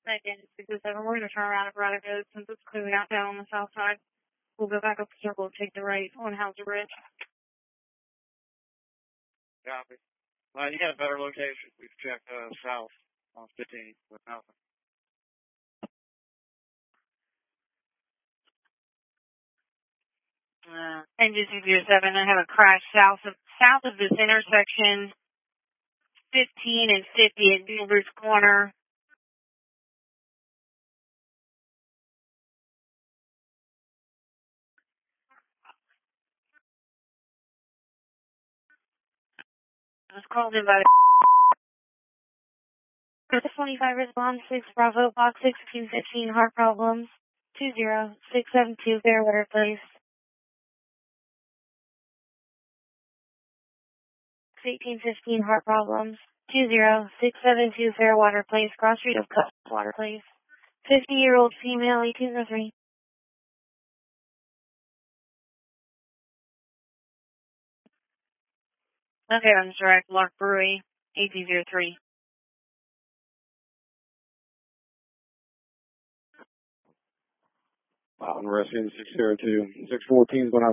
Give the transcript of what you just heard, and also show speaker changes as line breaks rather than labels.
Again, 607, we're going to turn around at Veronica's since it's clearly out down on the south side. We'll go back up the circle and take the right on Hauser Bridge.
Copy. You got a better location. We've checked south on 15 with nothing.
Engine 607, I have a crash south of this intersection, 15 and 50 at Gilbert's Corner. I was called in by the 25 response 6 Bravo Box 1615 heart problems 20672 Fairwater Place. 1815 heart problems 20672 Fairwater Place, cross street of Cutwater Place. 50-year-old female 1803. Okay, I'm direct Lark Brewery 1803.
Wow, and rescue 602. 614 is going out.